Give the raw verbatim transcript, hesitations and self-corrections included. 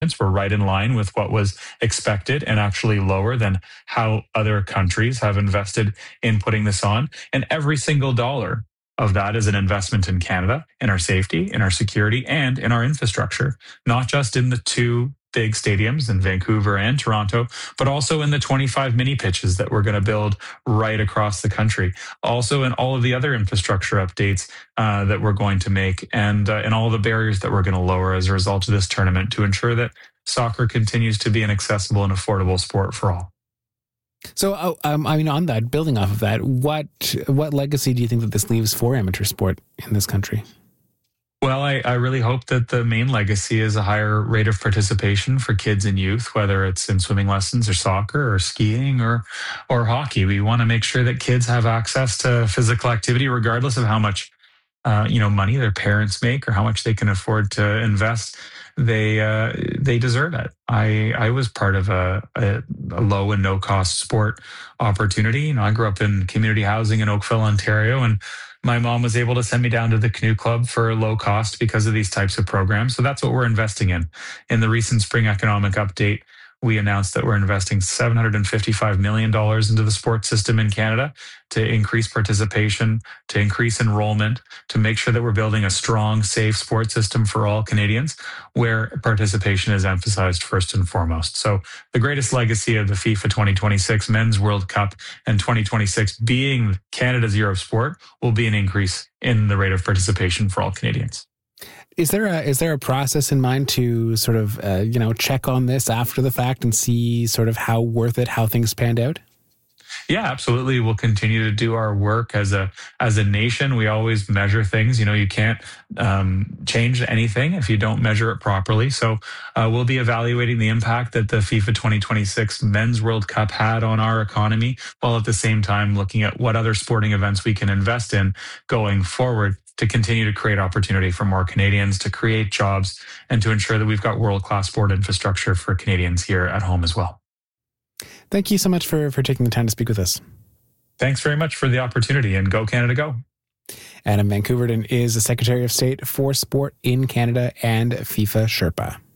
were right in line with what was expected and actually lower than how other countries have invested in putting this on. And every single dollar of that is an investment in Canada, in our safety, in our security, and in our infrastructure, not just in the two big stadiums in Vancouver and Toronto, but also in the twenty-five mini pitches that we're going to build right across the country. Also in all of the other infrastructure updates uh, that we're going to make, and uh, and all the barriers that we're going to lower as a result of this tournament to ensure that soccer continues to be an accessible and affordable sport for all. So, uh, um, I mean, on that, building off of that, what what legacy do you think that this leaves for amateur sport in this country? Well, I, I really hope that the main legacy is a higher rate of participation for kids and youth, whether it's in swimming lessons or soccer or skiing or or hockey. We want to make sure that kids have access to physical activity, regardless of how much uh, you know money their parents make or how much they can afford to invest. They uh, they deserve it. I I was part of a, a, a low and no cost sport opportunity. You know, I grew up in community housing in Oakville, Ontario, and my mom was able to send me down to the canoe club for low cost because of these types of programs. So that's what we're investing in. In the recent spring economic update, we announced that we're investing seven hundred fifty-five million dollars into the sports system in Canada to increase participation, to increase enrollment, to make sure that we're building a strong, safe sports system for all Canadians where participation is emphasized first and foremost. So the greatest legacy of the FIFA twenty twenty-six Men's World Cup and twenty twenty-six being Canada's Year of Sport will be an increase in the rate of participation for all Canadians. Is there a is there a process in mind to sort of uh, you know check on this after the fact and see sort of how worth it, how things panned out? Yeah, absolutely. We'll continue to do our work as a as a nation. We always measure things. You know, you can't um, change anything if you don't measure it properly. So uh, we'll be evaluating the impact that the FIFA twenty twenty-six Men's World Cup had on our economy, while at the same time looking at what other sporting events we can invest in going forward to continue to create opportunity for more Canadians, to create jobs, and to ensure that we've got world-class sport infrastructure for Canadians here at home as well. Thank you so much for, for taking the time to speak with us. Thanks very much for the opportunity, and go Canada, go. Adam Van Koeverden is the Secretary of State for Sport in Canada and FIFA Sherpa.